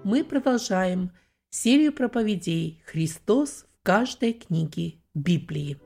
мы продолжаем серию проповедей «Христос в каждой книге Библии».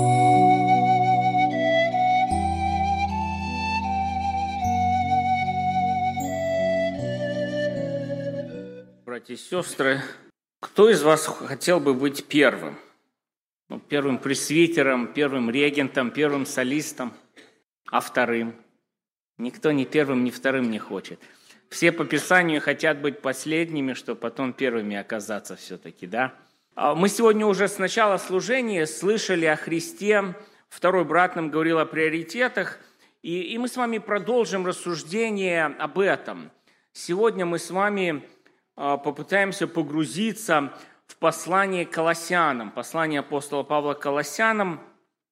Братья и сестры, кто из вас хотел бы быть первым? Первым пресвитером, первым регентом, первым солистом, а вторым? Никто ни первым, ни вторым не хочет. Все по Писанию хотят быть последними, чтобы потом первыми оказаться все-таки, да? Мы сегодня уже с начала служения слышали о Христе, второй брат нам говорил о приоритетах, и мы с вами продолжим рассуждение об этом. Сегодня мы с вами попытаемся погрузиться в послание к Колоссянам, послание апостола Павла к Колоссянам,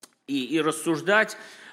и рассуждать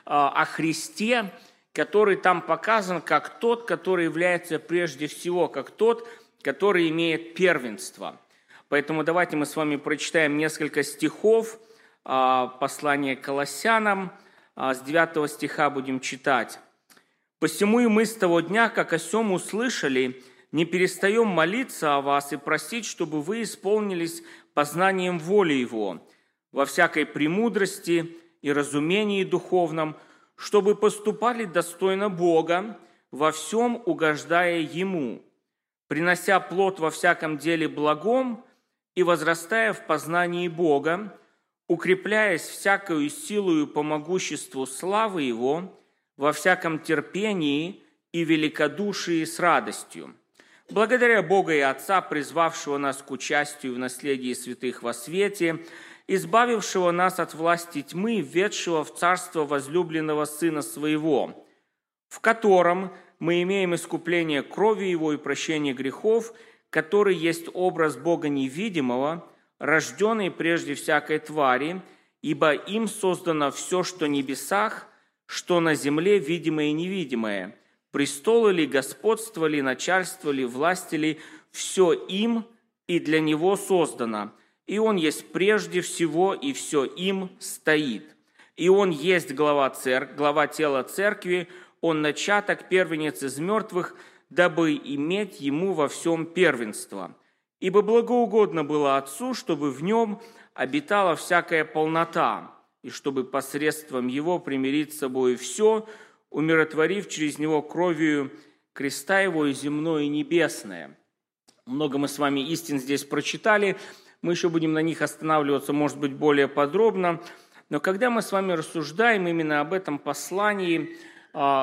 о Христе, который там показан как тот, который является прежде всего, как тот, который имеет первенство. Поэтому давайте мы с вами прочитаем несколько стихов послания к Колоссянам. С 9 стиха будем читать. «Посему и мы с того дня, как о сем услышали, не перестаем молиться о вас и просить, чтобы вы исполнились познанием воли Его, во всякой премудрости и разумении духовном, чтобы поступали достойно Бога, во всем угождая Ему, принося плод во всяком деле благом и возрастая в познании Бога, укрепляясь всякою силою по могуществу славы Его, во всяком терпении и великодушии с радостью. Благодаря Бога и Отца, призвавшего нас к участию в наследии святых во свете, избавившего нас от власти тьмы, введшего в царство возлюбленного Сына Своего, в котором мы имеем искупление крови Его и прощение грехов, который есть образ Бога невидимого, рожденный прежде всякой твари, ибо им создано все, что в небесах, что на земле, видимое и невидимое, престолы ли, господство ли, начальство ли, власти ли, все им и для Него создано, и Он есть прежде всего, и все им стоит. И Он есть глава тела церкви, Он начаток, первенец из мертвых, дабы иметь Ему во всем первенство. Ибо благоугодно было Отцу, чтобы в Нем обитала всякая полнота, и чтобы посредством Его примирить с собой все, умиротворив через Него кровью креста Его и земное, и небесное». Много мы с вами истин здесь прочитали, мы еще будем на них останавливаться, может быть, более подробно. Но когда мы с вами рассуждаем именно об этом послании,